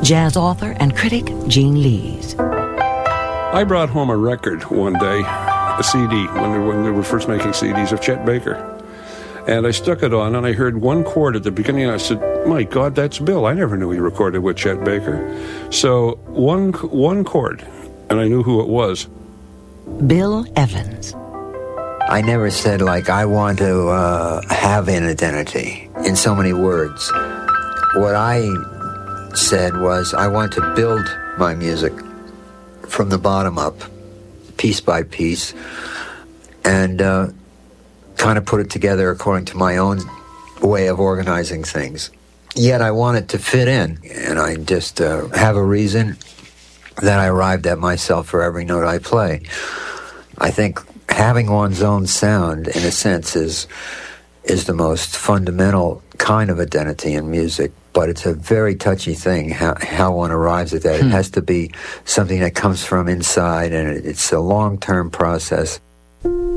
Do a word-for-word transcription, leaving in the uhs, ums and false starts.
jazz author and critic Gene Lees. I brought home a record one day, a C D, when they, when they were first making C Ds of Chet Baker. And I stuck it on, and I heard one chord at the beginning, and I said, my God, that's Bill. I never knew he recorded with Chet Baker. So one one chord, and I knew who it was. Bill Evans. I never said, like, I want to uh, have an identity in so many words. What I said was, I want to build my music from the bottom up, piece by piece, and uh, kind of put it together according to my own way of organizing things. Yet I want it to fit in, and I just uh, have a reason that I arrived at myself for every note I play. I think having one's own sound, in a sense, is is the most fundamental kind of identity in music, but it's a very touchy thing, how, how one arrives at that. Hmm. It has to be something that comes from inside, and it, it's a long-term process.